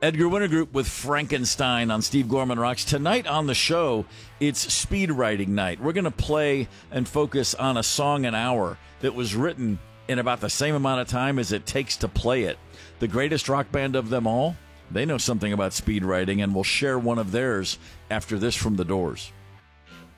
Edgar Winter Group with Frankenstein on Steve Gorman Rocks. Tonight on the show, it's speed writing night. We're going to play and focus on a song an hour that was written in about the same amount of time as it takes to play it. The greatest rock band of them all, they know something about speed writing, and we'll share one of theirs after this from The Doors.